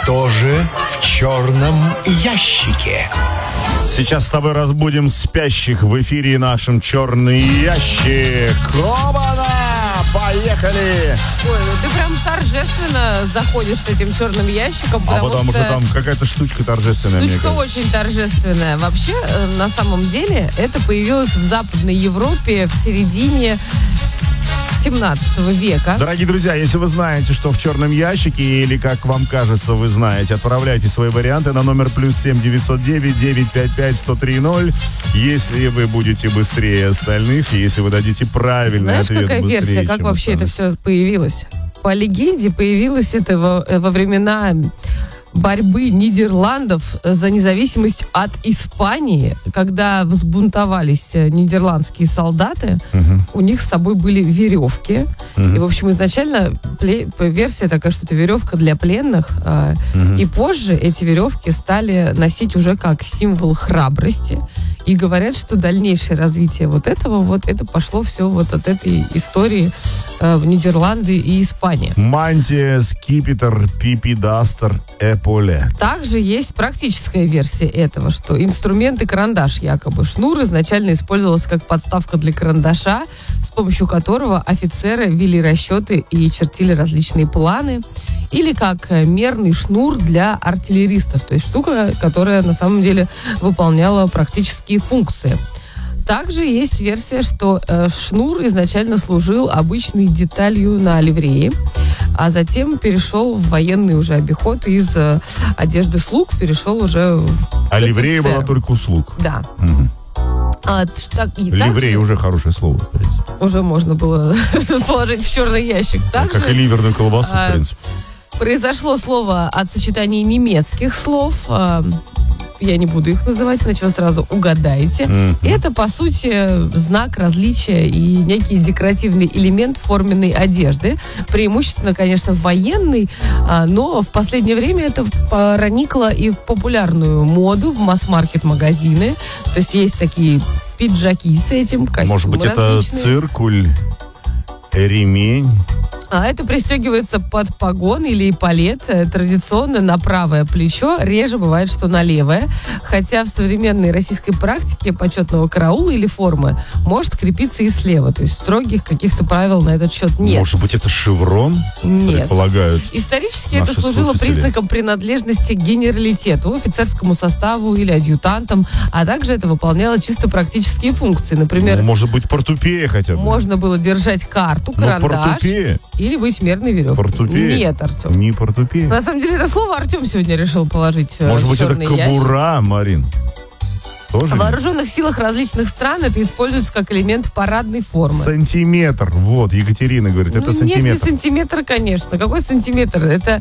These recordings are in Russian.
Что же в черном ящике? Сейчас с тобой разбудим спящих в эфире нашем «Черный ящик». Оба-на! Поехали! Ой, ну ты прям торжественно заходишь с этим черным ящиком. Потому что там какая-то штучка торжественная, мне Штучка кажется. очень торжественная. Вообще, на самом деле, это появилось в Западной Европе в середине 17 века. Дорогие друзья, если вы знаете, что в черном ящике, или, как вам кажется, вы знаете, отправляйте свои варианты на номер +7 909 955 1030. Если вы будете быстрее остальных, и если вы дадите правильный Знаешь, ответ какая быстрее, версия, как чем вообще это остальные. все появилось? По легенде, появилось это во времена борьбы Нидерландов за независимость от Испании, когда взбунтовались нидерландские солдаты, у них с собой были веревки. И, в общем, изначально версия такая, что это веревка для пленных. И позже эти веревки стали носить уже как символ храбрости. И говорят, что дальнейшее развитие вот этого, это пошло все вот от этой истории в Нидерланды и Испания. Мантия, скипетр, пипи-дастер, эполе. Также есть практическая версия этого, что инструмент и карандаш якобы. Шнур изначально использовался как подставка для карандаша, с помощью которого офицеры вели расчеты и чертили различные планы. Или как мерный шнур для артиллеристов. То есть штука, которая на самом деле выполняла практические функции. Также есть версия, что шнур изначально служил обычной деталью на ливрее, а затем перешел в военный уже обиход, и из одежды слуг перешел уже в А ливрея офицера. была только услуг. Да. Ливрей уже хорошее слово, в принципе. Уже можно было положить в черный ящик. Как и Также ливерную колбасу, в принципе. произошло слово от сочетания немецких слов. Я не буду их называть, иначе вы сразу угадаете. И это, по сути, знак различия и некий декоративный элемент форменной одежды. Преимущественно, конечно, военный, но в последнее время это проникло и в популярную моду, в масс-маркет магазины. То есть есть такие пиджаки с этим, костюмы Может быть, это различные. циркуль, ремень. А это пристегивается под погон или эполет, традиционно на правое плечо, реже бывает, что на левое. Хотя в современной российской практике почетного караула или формы может крепиться и слева. То есть строгих каких-то правил на этот счет нет. Может быть, это шеврон? Нет. Предполагают. Исторически Наши это служило слушатели. признаком принадлежности к генералитету, офицерскому составу или адъютантам, а также это выполняло чисто практические функции. Например, Может быть, портупея хотя бы? можно было держать карту, Но карандаш портупея? или быть мерной веревкой. Портупея? Нет, Артем. Не портупея. На самом деле, это слово Артем сегодня решил положить Может в быть, это черный ящик. кобура, Марин? Тоже В нет? вооруженных силах различных стран это используется как элемент парадной формы. Сантиметр. Вот, Екатерина говорит, это Нет, не сантиметр. сантиметр, конечно. Какой сантиметр? Это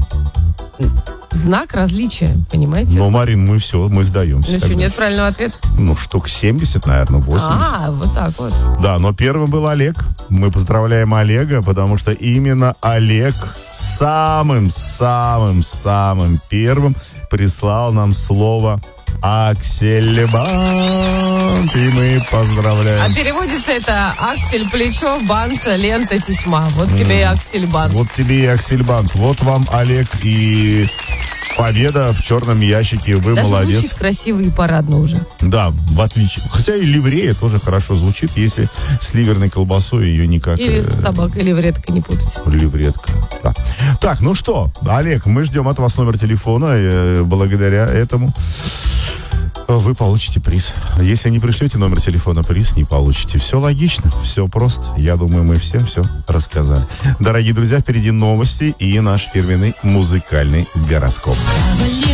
знак различия, понимаете? Но, Марин, мы сдаемся. Ну, что, тогда. нет правильного ответа? Штук 70, наверное, 80. Вот так вот. Да, но первым был Олег. Мы поздравляем Олега, потому что именно Олег самым первым прислал нам слово «аксельбант», и мы А поздравляем. переводится это аксель, плечо, бант, лента, тесьма. Вот тебе и аксельбант. Вот тебе и аксельбант. Вот вам, Олег, и победа в черном ящике. Вы Даже молодец. звучит красиво и парадно уже. Да, в отличие. Хотя и ливрея тоже хорошо звучит, если с ливерной колбасой ее никак... Или с собакой, или вредкой не путать. Ливретка. Да. Так, ну что, Олег, мы ждем от вас номер телефона. Благодаря этому вы получите приз. Если не пришлете номер телефона, приз не получите. Все логично, все просто. Я думаю, мы всем все рассказали. Дорогие друзья, впереди новости и наш фирменный музыкальный гороскоп.